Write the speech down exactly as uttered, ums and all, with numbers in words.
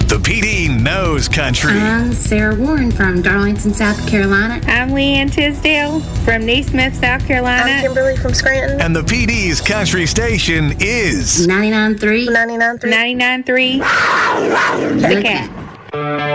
The P D knows country. I'm Sarah Warren from Darlington, South Carolina. I'm Leanne Tisdale from Neesmith, South Carolina. I'm Kimberly from Scranton. And the P D's country station is ninety-nine point three. ninety-nine point three. ninety-nine point three. The Cat.